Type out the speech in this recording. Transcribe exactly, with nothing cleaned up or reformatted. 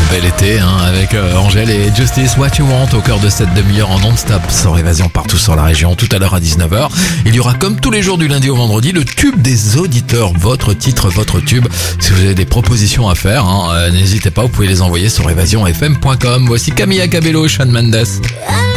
bel été hein, avec euh, Angèle et Justice What You Want au cœur de cette demi-heure en non-stop sans évasion partout sur la région. Tout à l'heure à dix-neuf heures, il y aura comme tous les jours du lundi au vendredi le tube des auditeurs, votre titre, votre tube. Si vous avez des propositions à faire, hein, euh, n'hésitez pas, vous pouvez les envoyer sur évasion f m point com. Voici Camilla Cabello, Shawn Mendes.